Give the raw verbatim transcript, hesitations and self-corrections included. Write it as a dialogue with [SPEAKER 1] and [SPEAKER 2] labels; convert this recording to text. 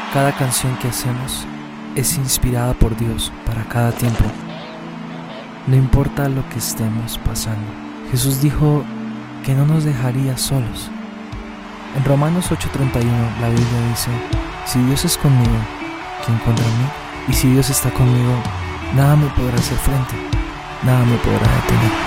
[SPEAKER 1] Cada canción que hacemos es inspirada por Dios para cada tiempo. No importa lo que estemos pasando. Jesús dijo que no nos dejaría solos. En Romanos ocho treinta y uno la Biblia dice: si Dios es conmigo, ¿quién contra mí? Y si Dios está conmigo, nada me podrá hacer frente, nada me podrá detener.